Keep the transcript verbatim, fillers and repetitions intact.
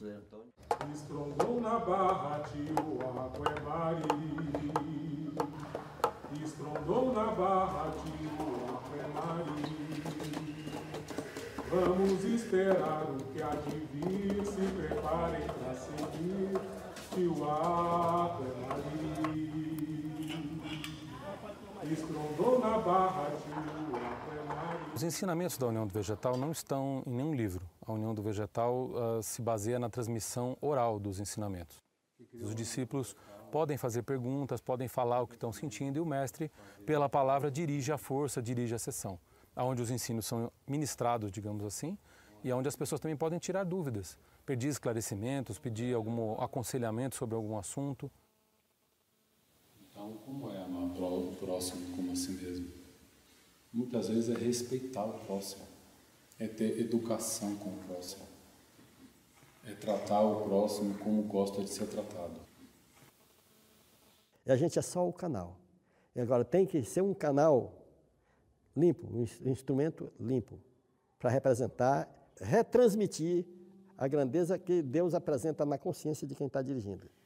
Zé Antônio. Estrondou na barra, tio, água é mari. Estrondou na barra, tio, água é mari. Vamos esperar o que há de vir, se preparem para seguir, tio, água é mari. Estrondou na barra, tio, água é mari. Os ensinamentos da União do Vegetal não estão em nenhum livro. A União do Vegetal uh, se baseia na transmissão oral dos ensinamentos. Os discípulos podem fazer perguntas, podem falar o que estão sentindo e o mestre, pela palavra, dirige a força, dirige a sessão. Onde os ensinos são ministrados, digamos assim, e onde as pessoas também podem tirar dúvidas, pedir esclarecimentos, pedir algum aconselhamento sobre algum assunto. Então, como é amar o próximo como a si mesmo? Muitas vezes é respeitar o próximo, é ter educação com o próximo, é tratar o próximo como gosta de ser tratado. A gente é só o canal. E agora tem que ser um canal limpo, um instrumento limpo, para representar, retransmitir a grandeza que Deus apresenta na consciência de quem está dirigindo.